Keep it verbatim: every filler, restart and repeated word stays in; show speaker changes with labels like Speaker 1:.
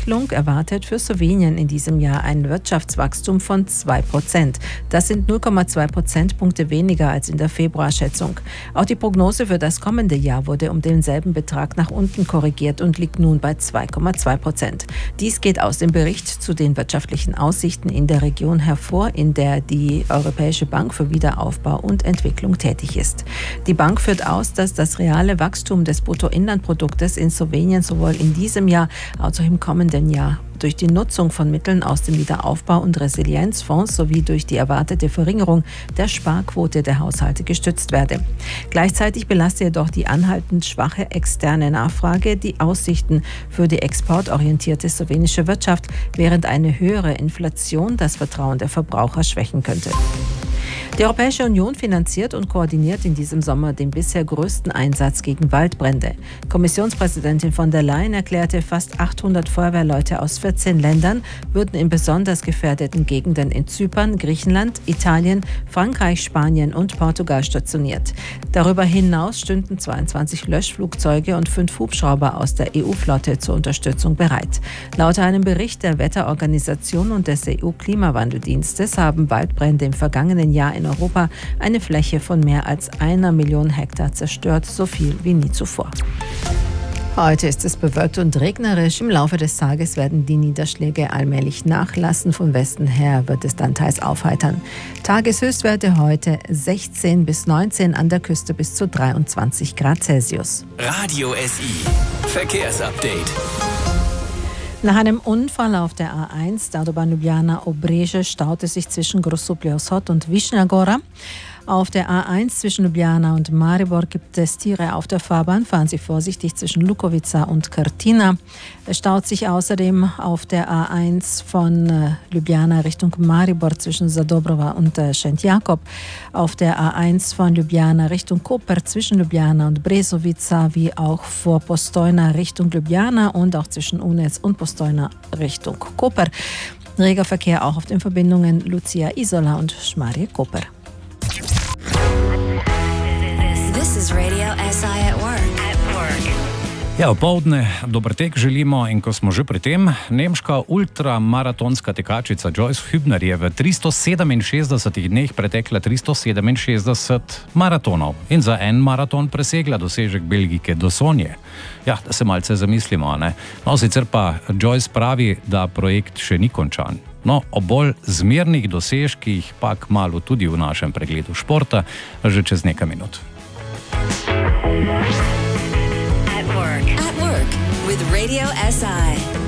Speaker 1: Entwicklung erwartet für Slowenien in diesem Jahr ein Wirtschaftswachstum von zwei Prozent. Das sind null Komma zwei Prozentpunkte weniger als in der Februarschätzung. Auch die Prognose für das kommende Jahr wurde um denselben Betrag nach unten korrigiert und liegt nun bei zwei Komma zwei Prozent. Dies geht aus dem Bericht zu den wirtschaftlichen Aussichten in der Region hervor, in der die Europäische Bank für Wiederaufbau und Entwicklung tätig ist. Die Bank führt aus, dass das reale Wachstum des Bruttoinlandproduktes in Slowenien sowohl in diesem Jahr als auch im kommenden Jahr durch die Nutzung von Mitteln aus dem Wiederaufbau- und Resilienzfonds sowie durch die erwartete Verringerung der Sparquote der Haushalte gestützt werde. Gleichzeitig belaste jedoch die anhaltend schwache externe Nachfrage die Aussichten für die exportorientierte slowenische Wirtschaft, während eine höhere Inflation das Vertrauen der Verbraucher schwächen könnte. Die Europäische Union finanziert und koordiniert in diesem Sommer den bisher größten Einsatz gegen Waldbrände. Kommissionspräsidentin von der Leyen erklärte, fast achthundert Feuerwehrleute aus vierzehn Ländern würden in besonders gefährdeten Gegenden in Zypern, Griechenland, Italien, Frankreich, Spanien und Portugal stationiert. Darüber hinaus stünden zweiundzwanzig Löschflugzeuge und fünf Hubschrauber aus der E U-Flotte zur Unterstützung bereit. Laut einem Bericht der Wetterorganisation und des E U-Klimawandeldienstes haben Waldbrände im vergangenen Jahr in Europa eine Fläche von mehr als einer Million Hektar zerstört, so viel wie nie zuvor. Heute ist es bewölkt und regnerisch. Im Laufe des Tages werden die Niederschläge allmählich nachlassen. Von Westen her wird es dann teils aufheitern. Tageshöchstwerte heute sechzehn bis neunzehn, an der Küste bis zu dreiundzwanzig Grad Celsius.
Speaker 2: Radio S I Verkehrsupdate.
Speaker 1: Nach einem Unfall auf der A eins, der Autobahn Ljubljana-Obrežje, staute sich zwischen Grosuplje-Osod und Višnja Gora. Auf der A eins zwischen Ljubljana und Maribor gibt es Tiere auf der Fahrbahn. Fahren Sie vorsichtig zwischen Lukovica und Krtina. Es staut sich außerdem auf der A eins von äh, Ljubljana Richtung Maribor zwischen Zadobrova und äh, Šentjakov. Auf der A eins von Ljubljana Richtung Koper zwischen Ljubljana und Brezovica, wie auch vor Postojna Richtung Ljubljana und auch zwischen Unec und Postojna Richtung Koper. Reger Verkehr auch auf den Verbindungen Lucia-Isola und Šmarje-Koper.
Speaker 3: This is Radio S I at work. At work.
Speaker 4: Ja, opoldne, dober tek želimo in ko smo že pri tem, nemška ultramaratonska tekačica Joyce Hübner je v tristo sedeminšestdesetih dneh pretekla tristo sedeminšestdeset maratonov in za en maraton presegla dosežek Belgijke Dosonje. Ja, da se malce zamislimo, ne? No, sicer pa Joyce pravi, da projekt še ni končan. No, o bolj zmernih dosežkih pa kmalu tudi v našem pregledu športa, že čez nekaj minut.
Speaker 3: At work. At work with Radio S I.